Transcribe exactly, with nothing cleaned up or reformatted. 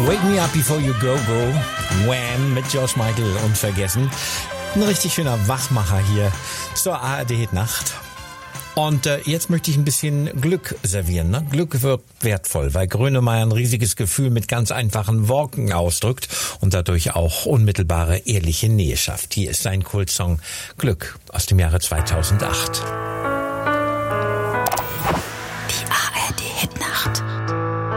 Wake Me Up Before You Go Go, Wham mit George Michael, unvergessen. Ein richtig schöner Wachmacher hier zur A R D-Nacht. Und äh, jetzt möchte ich ein bisschen Glück servieren. Ne? Glück wird wertvoll, weil Grönemeyer ein riesiges Gefühl mit ganz einfachen Worten ausdrückt und dadurch auch unmittelbare, ehrliche Nähe schafft. Hier ist sein Kultsong Glück aus dem Jahre zweitausendacht.